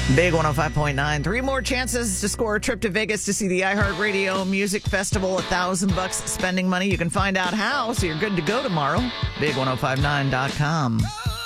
Big 105.9. 3 more chances to score a trip to Vegas to see the iHeartRadio Music Festival. $1,000 spending money. You can find out how, so you're good to go tomorrow. Big1059.com.